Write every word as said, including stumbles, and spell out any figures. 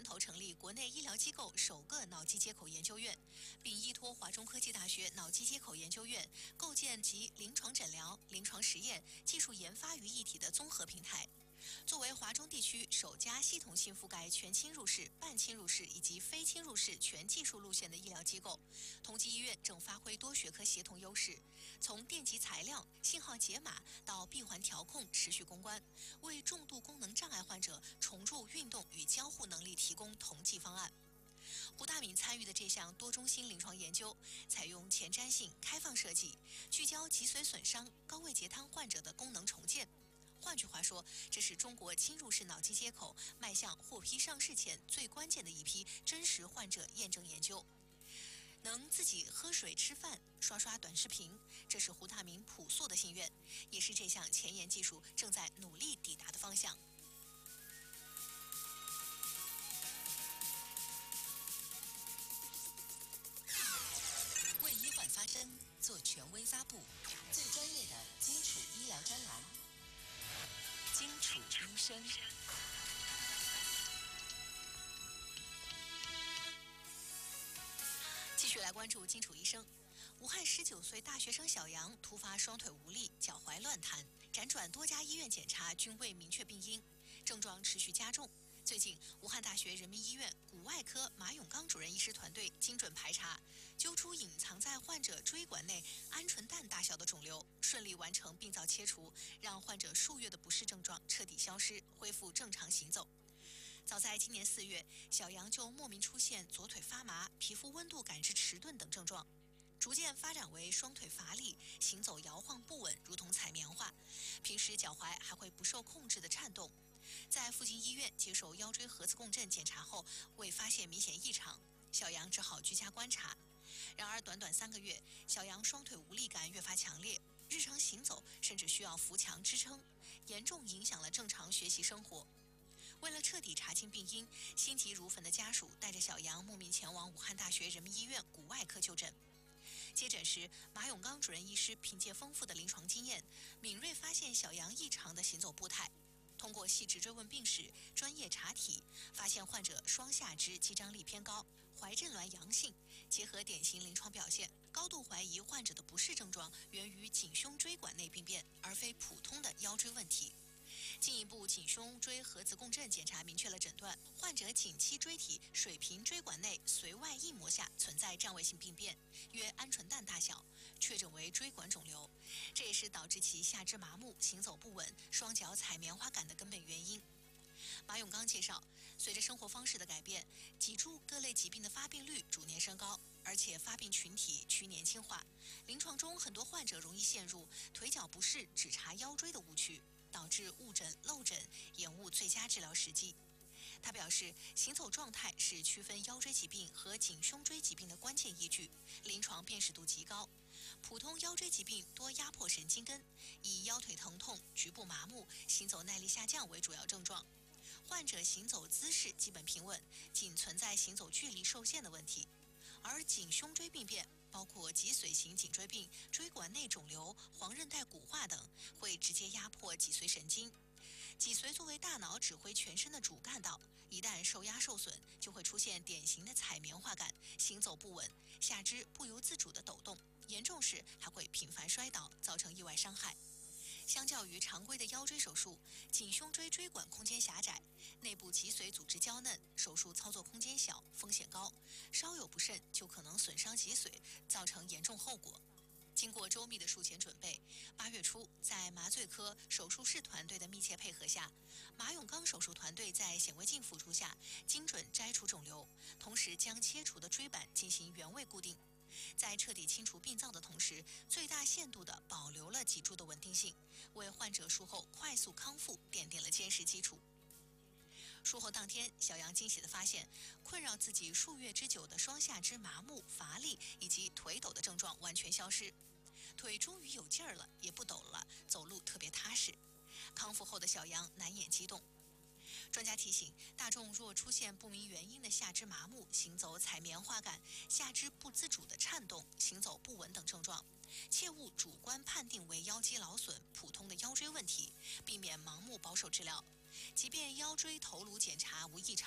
头成立国内医疗机构首个脑机接口研究院，并依托华中科技大学脑机接口研究院，构建集临床诊疗、临床实验、技术研发于一体的综合平台。作为华中地区首家系统性覆盖全侵入式、半侵入式以及非侵入式全技术路线的医疗机构，同济医院正发挥多学科协同优势，从电极材料、信号解码到闭环调控持续攻关，为重度功能障碍患者重铸运动与交互能力提供同济方案。胡大敏参与的这项多中心临床研究，采用前瞻性、开放设计，聚焦脊髓损伤、高位截瘫患者的功能重建。换句话说，这是中国侵入式脑机接口迈向获批上市前最关键的一批真实患者验证研究。能自己喝水吃饭、刷刷短视频，这是胡大明朴素的心愿，也是这项前沿技术正在努力抵达的方向。 为医患发声，做权威发布，最专业的基础医疗专栏。基础医生， 继续来关注基础医生。武汉十九岁大学生小杨突发双腿无力、脚踝乱弹，辗转多家医院检查均未明确病因，症状持续加重。最近，武汉大学人民医院骨外科马永刚主任医师团队精准排查，揪出隐藏在患者椎管内鹌鹑蛋大小的肿瘤，顺利完成病灶切除，让患者数月的不适症状彻底消失，恢复正常行走。早在今年四月，小杨就莫名出现左腿发麻、皮肤温度感知迟钝等症状，逐渐发展为双腿乏力、行走摇晃不稳，如同踩棉花，平时脚踝还会不受控制的颤动。在附近医院接受腰椎核磁共振检查后，未发现明显异常，小杨只好居家观察。然而，短短三个月，小杨双腿无力感越发强烈，日常行走甚至需要扶墙支撑，严重影响了正常学习生活。为了彻底查清病因，心急如焚的家属带着小杨慕名前往武汉大学人民医院骨外科就诊。接诊时，马永刚主任医师凭借丰富的临床经验，敏锐发现小杨异常的行走步态。通过细致追问病史、专业查体，发现患者双下肢肌张力偏高，怀震挛阳性，结合典型临床表现，高度怀疑患者的不适症状源于颈胸椎管内病变，而非普通的腰椎问题。进一步颈胸椎核磁共振检查明确了诊断，患者颈期椎体水平椎管内髓外硬膜下存在占位性病变，约鹌鹑蛋大小，确诊为椎管肿瘤，这也是导致其下肢麻木、行走不稳、双脚踩棉花杆的根本原因。马永刚介绍，随着生活方式的改变，脊柱各类疾病的发病率逐年升高，而且发病群体趋年轻化，临床中很多患者容易陷入腿脚不适只查腰椎的误区，导致误诊漏诊，延误最佳治疗时机。他表示，行走状态是区分腰椎疾病和颈胸椎疾病的关键依据，临床辨识度极高。普通腰椎疾病多压迫神经根，以腰腿疼痛、局部麻木、行走耐力下降为主要症状。患者行走姿势基本平稳，仅存在行走距离受限的问题。而颈胸椎病变包括脊髓型颈椎病、椎管内肿瘤、黄韧带骨化等，会直接压迫脊髓神经。脊髓作为大脑指挥全身的主干道，一旦受压受损，就会出现典型的踩棉花感，行走不稳，下肢不由自主的抖动，严重时还会频繁摔倒，造成意外伤害。相较于常规的腰椎手术，颈胸椎椎管空间狭窄，内部脊髓组织娇嫩，手术操作空间小，风险高，稍有不慎就可能损伤脊髓，造成严重后果。经过周密的术前准备，八月初，在麻醉科手术室团队的密切配合下，马永刚手术团队在显微镜辅助下，精准摘除肿瘤，同时将切除的椎板进行原位固定。在彻底清除病灶的同时，最大限度地保留了脊柱的稳定性，为患者术后快速康复奠定了坚实基础。术后当天，小杨惊喜地发现，困扰自己数月之久的双下肢麻木、乏力以及腿抖的症状完全消失，腿终于有劲儿了，也不抖了，走路特别踏实。康复后的小杨难掩激动。专家提醒，大众若出现不明原因的下肢麻木、行走踩棉花感、下肢不自主的颤动、行走不稳等症状，切勿主观判定为腰肌劳损、普通的腰椎问题，避免盲目保守治疗。即便腰椎头颅检查无异常，